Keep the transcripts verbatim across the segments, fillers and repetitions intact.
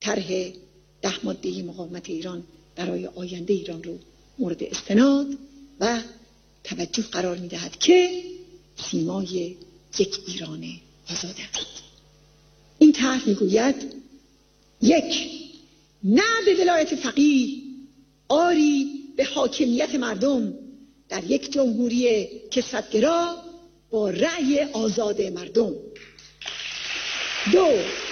طرح ده ماده مقاومت ایران برای آینده ایران رو مورد استناد و توجه قرار می‌دهد که سیمای یک ایران آزاد است. این طرح میگوید یک، نه به ولایت فقیه، آری به حاکمیت مردم در یک جمهوری کثرت‌گرا با رأی آزاد مردم. دو،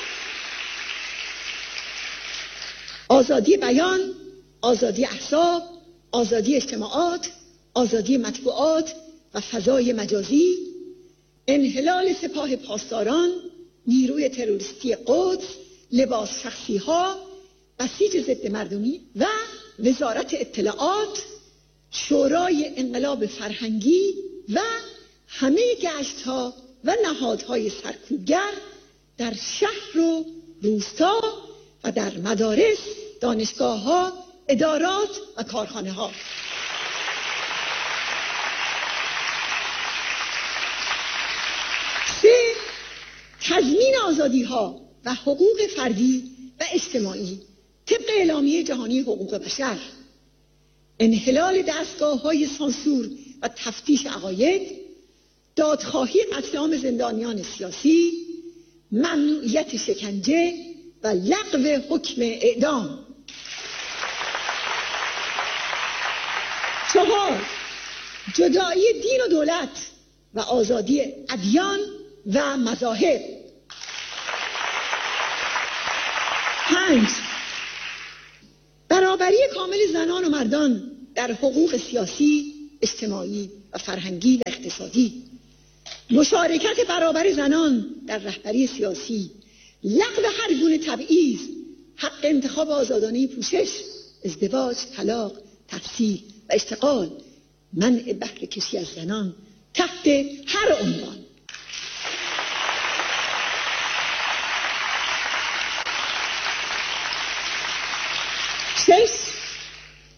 آزادی بیان، آزادی احزاب، آزادی اجتماعات، آزادی مطبوعات و فضای مجازی، انحلال سپاه پاسداران، نیروی تروریستی قدس، لباس شخصی ها، بسیج ضد مردمی و وزارت اطلاعات، شورای انقلاب فرهنگی و همه گشت ها و نهادهای سرکوبگر در شهر و روستا و در مدارس، دانشگاه ها، ادارات و کارخانه ها. سه، تضمین آزادی ها و حقوق فردی و اجتماعی طبق اعلامیه جهانی حقوق بشر، انحلال دستگاه های سانسور و تفتیش عقاید، دادخواهی قتل عام زندانیان سیاسی، ممنوعیت شکنجه و لغو حکم اعدام. چهار، جدایی دین و دولت و آزادی ادیان و مذاهب. پنج، برابری کامل زنان و مردان در حقوق سیاسی، اجتماعی و فرهنگی و اقتصادی، مشارکت برابر زنان در رهبری سیاسی، لغو هر گونه تبعیض، حق انتخاب آزادانه پوشش، ازدواج، طلاق، تحصیل و اشتغال، منع بهره کشی از زنان تحت هر عنوان. شش،